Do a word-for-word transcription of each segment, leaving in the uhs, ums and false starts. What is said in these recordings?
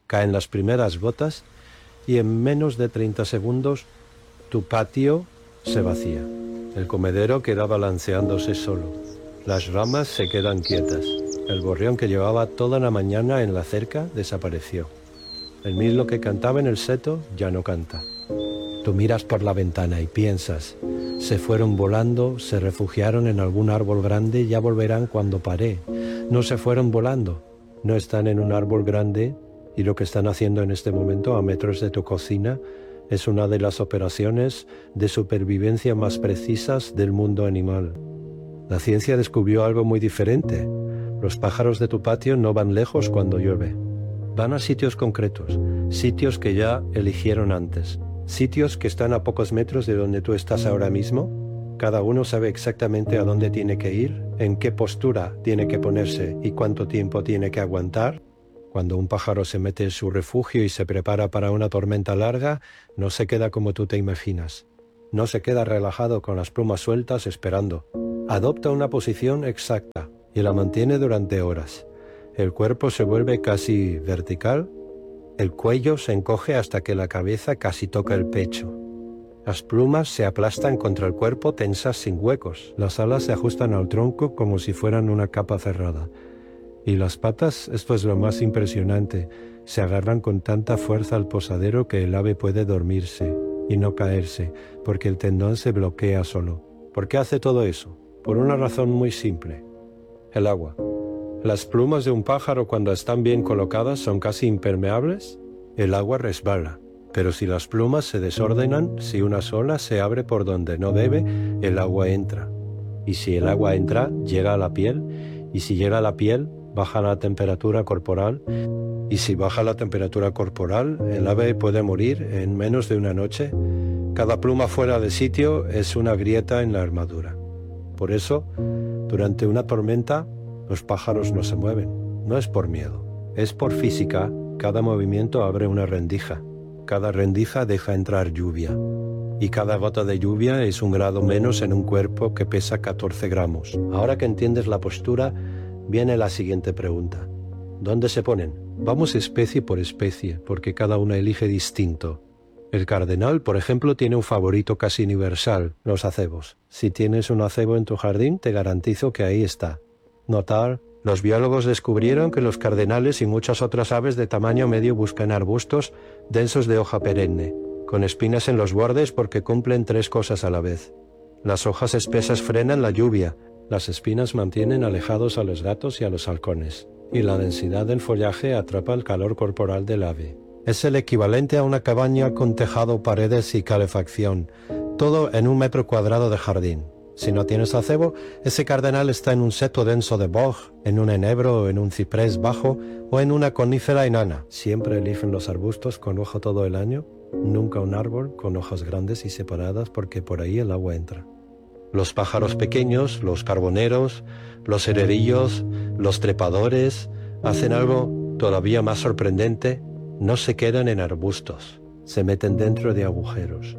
caen las primeras gotas y en menos de treinta segundos tu patio se vacía. El comedero queda balanceándose solo. Las ramas se quedan quietas. El gorrión que llevaba toda la mañana en la cerca desapareció. El mirlo que cantaba en el seto ya no canta. Tú miras por la ventana y piensas, se fueron volando, se refugiaron en algún árbol grande y ya volverán cuando paré. No se fueron volando, no están en un árbol grande y lo que están haciendo en este momento a metros de tu cocina es una de las operaciones de supervivencia más precisas del mundo animal. La ciencia descubrió algo muy diferente. Los pájaros de tu patio no van lejos cuando llueve. Van a sitios concretos, sitios que ya eligieron antes, sitios que están a pocos metros de donde tú estás ahora mismo. Cada uno sabe exactamente a dónde tiene que ir, en qué postura tiene que ponerse y cuánto tiempo tiene que aguantar. Cuando un pájaro se mete en su refugio y se prepara para una tormenta larga, no se queda como tú te imaginas. No se queda relajado con las plumas sueltas esperando. Adopta una posición exacta y la mantiene durante horas. El cuerpo se vuelve casi vertical, el cuello se encoge hasta que la cabeza casi toca el pecho. Las plumas se aplastan contra el cuerpo tensas sin huecos. Las alas se ajustan al tronco como si fueran una capa cerrada. Y las patas, esto es lo más impresionante, se agarran con tanta fuerza al posadero que el ave puede dormirse y no caerse, porque el tendón se bloquea solo. ¿Por qué hace todo eso? Por una razón muy simple: el agua. Las plumas de un pájaro, cuando están bien colocadas, son casi impermeables. El agua resbala, pero si las plumas se desordenan, si una sola se abre por donde no debe, el agua entra. Y si el agua entra, llega a la piel, y si llega a la piel, baja la temperatura corporal, y si baja la temperatura corporal, el ave puede morir en menos de una noche. Cada pluma fuera de sitio es una grieta en la armadura. Por eso, durante una tormenta, los pájaros no se mueven. No es por miedo, es por física. Cada movimiento abre una rendija. Cada rendija deja entrar lluvia. Y cada gota de lluvia es un grado menos en un cuerpo que pesa catorce gramos. Ahora que entiendes la postura, viene la siguiente pregunta. ¿Dónde se ponen? Vamos especie por especie, porque cada una elige distinto. El cardenal, por ejemplo, tiene un favorito casi universal, los acebos. Si tienes un acebo en tu jardín, te garantizo que ahí está. Notar, los biólogos descubrieron que los cardenales y muchas otras aves de tamaño medio buscan arbustos densos de hoja perenne, con espinas en los bordes porque cumplen tres cosas a la vez. Las hojas espesas frenan la lluvia, las espinas mantienen alejados a los gatos y a los halcones, y la densidad del follaje atrapa el calor corporal del ave. Es el equivalente a una cabaña con tejado, paredes y calefacción, todo en un metro cuadrado de jardín. Si no tienes acebo, ese cardenal está en un seto denso de boj, en un enebro o en un ciprés bajo o en una conífera enana. Siempre eligen los arbustos con hoja todo el año, nunca un árbol con hojas grandes y separadas porque por ahí el agua entra. Los pájaros pequeños, los carboneros, los hererillos, los trepadores, hacen algo todavía más sorprendente: no se quedan en arbustos, se meten dentro de agujeros.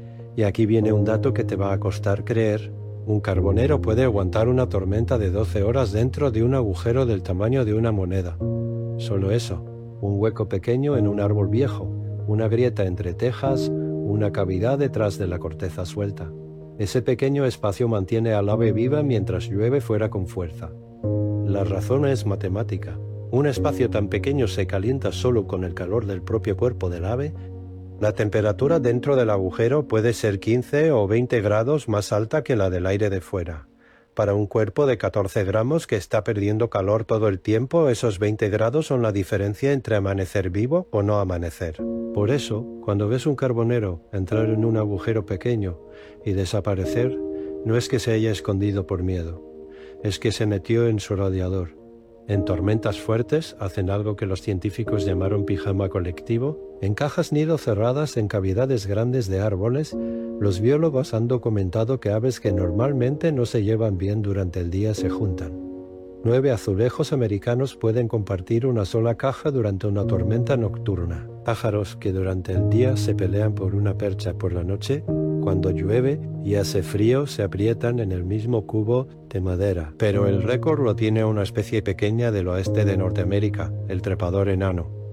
Y aquí viene un dato que te va a costar creer. Un carbonero puede aguantar una tormenta de doce horas dentro de un agujero del tamaño de una moneda. Solo eso, un hueco pequeño en un árbol viejo, una grieta entre tejas, una cavidad detrás de la corteza suelta. Ese pequeño espacio mantiene al ave viva mientras llueve fuera con fuerza. La razón es matemática. Un espacio tan pequeño se calienta solo con el calor del propio cuerpo del ave. La temperatura dentro del agujero puede ser quince o veinte grados más alta que la del aire de fuera. Para un cuerpo de catorce gramos que está perdiendo calor todo el tiempo, esos veinte grados son la diferencia entre amanecer vivo o no amanecer. Por eso, cuando ves un carbonero entrar en un agujero pequeño y desaparecer, no es que se haya escondido por miedo, es que se metió en su radiador. En tormentas fuertes hacen algo que los científicos llamaron pijama colectivo. En cajas nido cerradas en cavidades grandes de árboles, los biólogos han documentado que aves que normalmente no se llevan bien durante el día se juntan. Nueve azulejos americanos pueden compartir una sola caja durante una tormenta nocturna. Pájaros que durante el día se pelean por una percha, por la noche, cuando llueve y hace frío, se aprietan en el mismo cubo de madera. Pero el récord lo tiene una especie pequeña del oeste de Norteamérica, el trepador enano.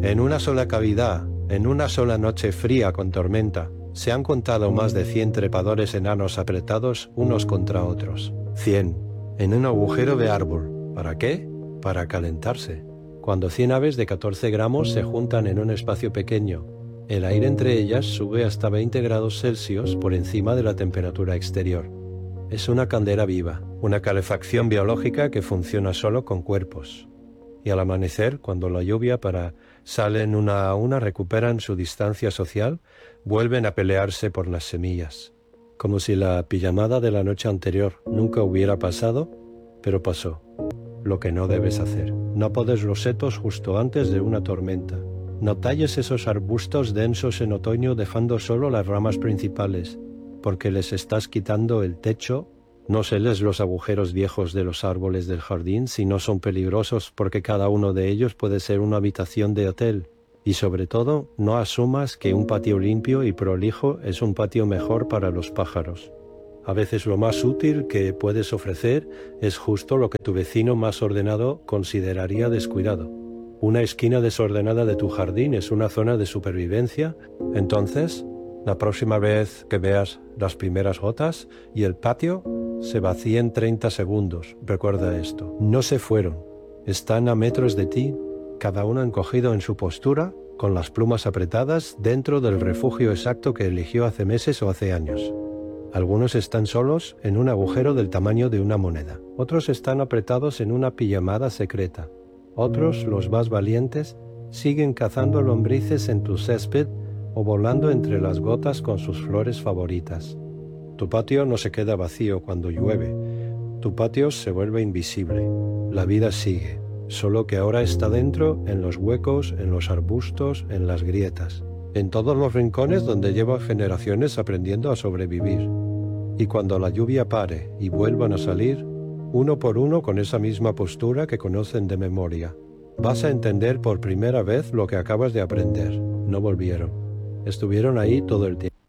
En una sola cavidad, en una sola noche fría con tormenta, se han contado más de cien trepadores enanos apretados unos contra otros. Cien, en un agujero de árbol. ¿Para qué? Para calentarse. Cuando cien aves de catorce gramos se juntan en un espacio pequeño, el aire entre ellas sube hasta veinte grados Celsius por encima de la temperatura exterior. Es una caldera viva, una calefacción biológica que funciona solo con cuerpos. Y al amanecer, cuando la lluvia para salen una a una, recuperan su distancia social, vuelven a pelearse por las semillas. Como si la pijamada de la noche anterior nunca hubiera pasado, pero pasó. Lo que no debes hacer. No podes los setos justo antes de una tormenta. No talles esos arbustos densos en otoño dejando solo las ramas principales, porque les estás quitando el techo. No celes los agujeros viejos de los árboles del jardín si no son peligrosos, porque cada uno de ellos puede ser una habitación de hotel. Y sobre todo, no asumas que un patio limpio y prolijo es un patio mejor para los pájaros. A veces lo más útil que puedes ofrecer es justo lo que tu vecino más ordenado consideraría descuidado. Una esquina desordenada de tu jardín es una zona de supervivencia. Entonces, la próxima vez que veas las primeras gotas y el patio se vacía en treinta segundos, recuerda esto. No se fueron. Están a metros de ti, cada uno encogido en su postura, con las plumas apretadas dentro del refugio exacto que eligió hace meses o hace años. Algunos están solos en un agujero del tamaño de una moneda. Otros están apretados en una pijamada secreta. Otros, los más valientes, siguen cazando lombrices en tu césped o volando entre las gotas con sus flores favoritas. Tu patio no se queda vacío cuando llueve. Tu patio se vuelve invisible. La vida sigue, solo que ahora está dentro, en los huecos, en los arbustos, en las grietas, en todos los rincones donde lleva generaciones aprendiendo a sobrevivir. Y cuando la lluvia pare y vuelvan a salir, uno por uno con esa misma postura que conocen de memoria, vas a entender por primera vez lo que acabas de aprender. No volvieron. Estuvieron ahí todo el tiempo.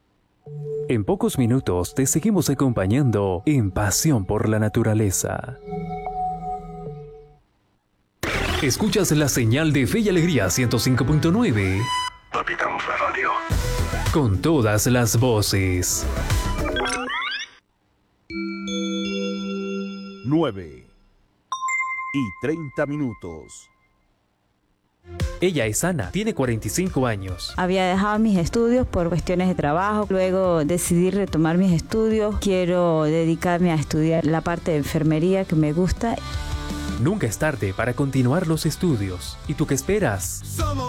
En pocos minutos te seguimos acompañando en Pasión por la Naturaleza. Escuchas la señal de Fe y Alegría ciento cinco punto nueve. Capitán Radio. Con todas las voces. nueve y treinta minutos. Ella es Ana, tiene cuarenta y cinco años. Había dejado mis estudios por cuestiones de trabajo, luego decidí retomar mis estudios. Quiero dedicarme a estudiar la parte de enfermería que me gusta. Nunca es tarde para continuar los estudios. ¿Y tú qué esperas?